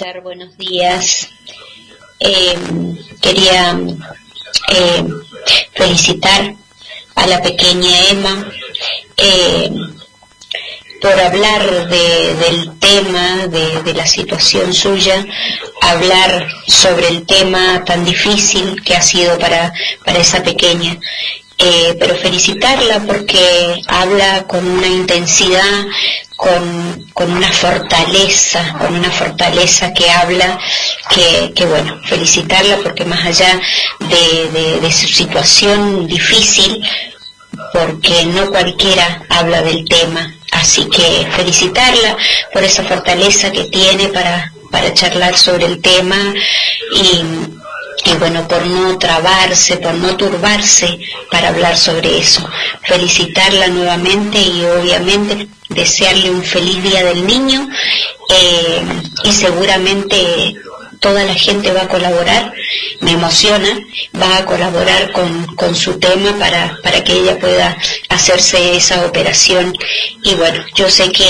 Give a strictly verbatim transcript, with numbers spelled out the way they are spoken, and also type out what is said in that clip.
César, buenos días. Eh, quería eh, felicitar a la pequeña Emma eh, por hablar de, del tema, de, de la situación suya, hablar sobre el tema tan difícil que ha sido para, para esa pequeña. Eh, pero felicitarla porque habla con una intensidad, con, con una fortaleza, con una fortaleza que habla, que, que bueno, felicitarla porque más allá de, de, de su situación difícil, porque no cualquiera habla del tema, así que felicitarla por esa fortaleza que tiene para, para charlar sobre el tema y y bueno, por no trabarse, por no turbarse para hablar sobre eso. Felicitarla nuevamente y obviamente desearle un feliz Día del Niño eh, y seguramente toda la gente va a colaborar, me emociona, va a colaborar con, con su tema para, para que ella pueda hacerse esa operación y bueno, yo sé que